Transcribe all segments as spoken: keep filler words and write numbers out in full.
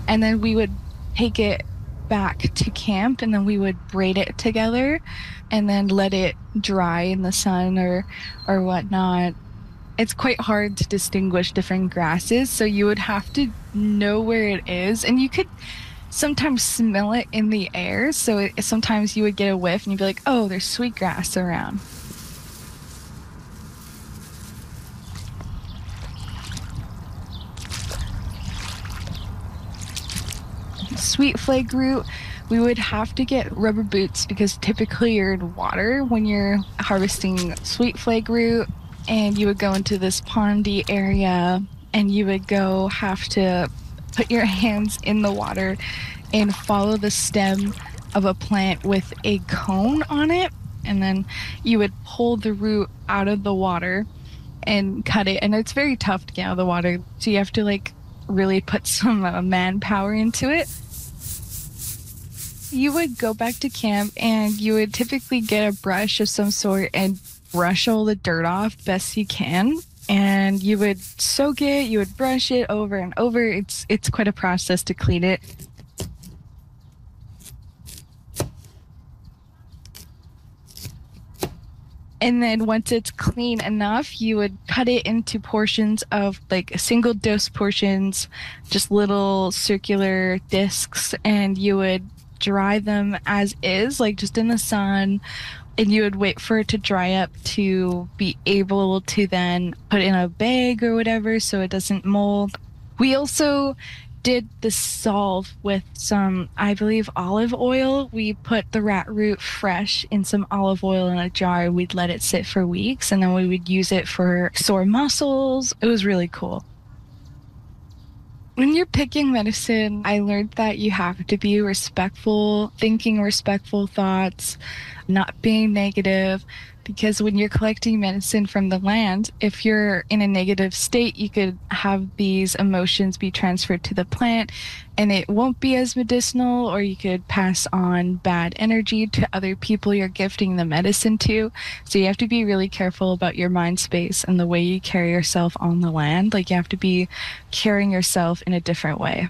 And then we would take it back to camp and then we would braid it together and then let it dry in the sun or or whatnot. It's quite hard to distinguish different grasses, so you would have to know where it is, and you could sometimes smell it in the air. So it, sometimes you would get a whiff and you'd be like, oh, there's sweetgrass around. Sweet flag root, we would have to get rubber boots because typically you're in water when you're harvesting sweet flag root, and you would go into this pondy area and you would go have to put your hands in the water and follow the stem of a plant with a cone on it. And then you would pull the root out of the water and cut it. And it's very tough to get out of the water. So you have to like really put some uh, manpower into it. You would go back to camp and you would typically get a brush of some sort and brush all the dirt off best you can. And you would soak it, you would brush it over and over. It's it's quite a process to clean it. And then once it's clean enough, you would cut it into portions of like single dose portions, just little circular discs, and you would dry them as is, like just in the sun. And you would wait for it to dry up to be able to then put in a bag or whatever so it doesn't mold. We also did the solve with some, I believe, olive oil. We put the rat root fresh in some olive oil in a jar. We'd let it sit for weeks and then we would use it for sore muscles. It was really cool. When you're picking medicine, I learned that you have to be respectful, thinking respectful thoughts, not being negative, because when you're collecting medicine from the land, if you're in a negative state, you could have these emotions be transferred to the plant and it won't be as medicinal, or you could pass on bad energy to other people you're gifting the medicine to. So you have to be really careful about your mind space and the way you carry yourself on the land. Like you have to be carrying yourself in a different way.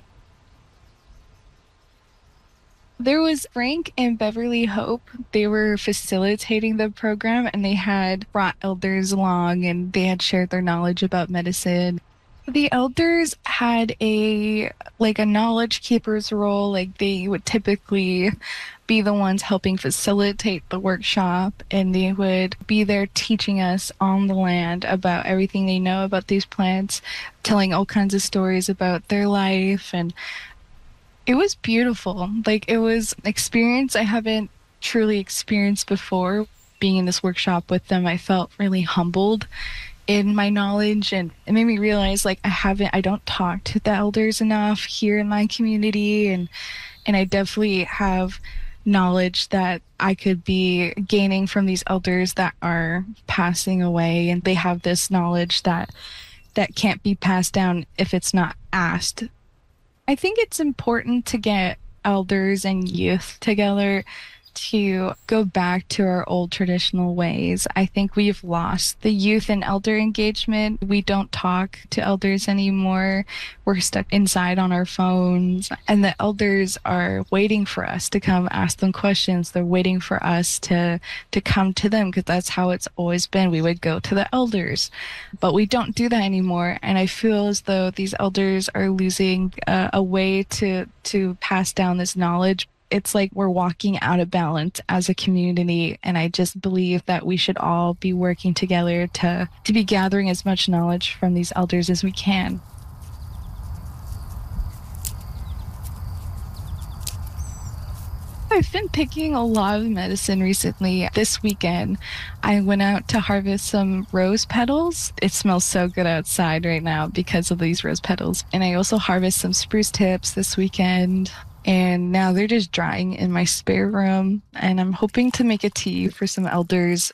There was Frank and Beverly Hope. They were facilitating the program and they had brought elders along and they had shared their knowledge about medicine. The elders had a like a knowledge keeper's role, like they would typically be the ones helping facilitate the workshop and they would be there teaching us on the land about everything they know about these plants, telling all kinds of stories about their life, and it was beautiful. Like it was an experience I haven't truly experienced before. Being in this workshop with them, I felt really humbled in my knowledge, and it made me realize like I haven't I don't talk to the elders enough here in my community, and and I definitely have knowledge that I could be gaining from these elders that are passing away, and they have this knowledge that that can't be passed down if it's not asked. I think it's important to get elders and youth together to go back to our old traditional ways. I think we've lost the youth and elder engagement. We don't talk to elders anymore. We're stuck inside on our phones, and the elders are waiting for us to come ask them questions. They're waiting for us to to come to them because that's how it's always been. We would go to the elders, but we don't do that anymore. And I feel as though these elders are losing uh, a way to to pass down this knowledge. It's like we're walking out of balance as a community, and I just believe that we should all be working together to to be gathering as much knowledge from these elders as we can. I've been picking a lot of medicine recently. This weekend, I went out to harvest some rose petals. It smells so good outside right now because of these rose petals. And I also harvest some spruce tips this weekend. And now they're just drying in my spare room. And I'm hoping to make a tea for some elders.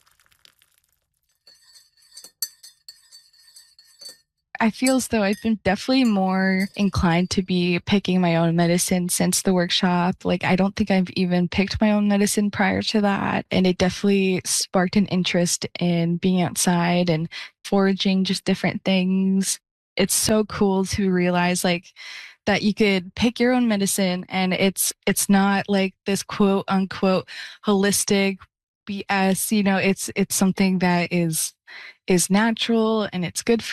I feel as though I've been definitely more inclined to be picking my own medicine since the workshop. Like, I don't think I've even picked my own medicine prior to that. And it definitely sparked an interest in being outside and foraging just different things. It's so cool to realize, like, that you could pick your own medicine, and it's it's not like this quote unquote holistic B S. You know, it's it's something that is is natural and it's good